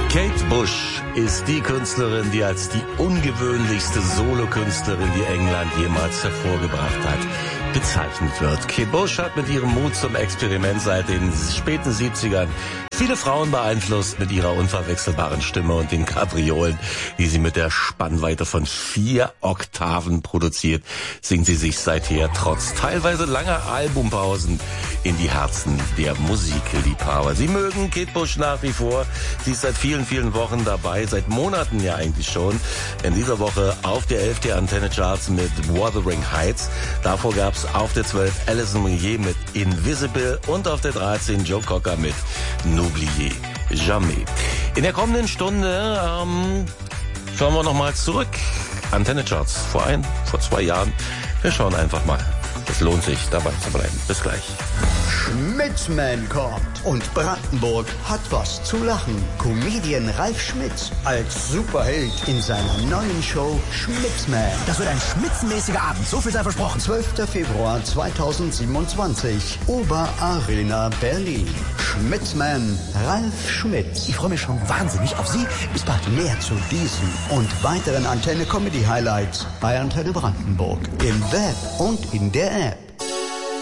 Kate Bush ist die Künstlerin, die als die ungewöhnlichste Solokünstlerin, die England jemals hervorgebracht hat, bezeichnet wird. Kate Bush hat mit ihrem Mut zum Experiment seit den späten 70ern viele Frauen beeinflusst mit ihrer unverwechselbaren Stimme und den Kapriolen, die sie mit der Spannweite von 4 Oktaven produziert, singt sie sich seither trotz teilweise langer Albumpausen in die Herzen der Musikliebhaber. Sie mögen Kate Bush nach wie vor. Sie ist seit vielen, vielen Wochen dabei, seit Monaten ja eigentlich schon. In dieser Woche auf der 11 der Antenne Charts mit Wuthering Heights. Davor gab es auf der 12 Alison Moyet mit Invisible und auf der 13 Joe Cocker mit N'oubliez jamais. In der kommenden Stunde schauen wir nochmal zurück. Antenne Charts vor 2 Jahren. Wir schauen einfach mal. Es lohnt sich, dabei zu bleiben. Bis gleich. Schmitzman kommt und Brandenburg hat was zu lachen. Comedian Ralf Schmitz als Superheld in seiner neuen Show Schmitzman. Das wird ein schmitzenmäßiger Abend, so viel sei versprochen. 12. Februar 2027, Oberarena Berlin. Schmitzman Ralf Schmitz. Ich freue mich schon wahnsinnig auf Sie. Bis bald. Mehr zu diesen und weiteren Antenne Comedy Highlights bei Antenne Brandenburg im Web und in der App.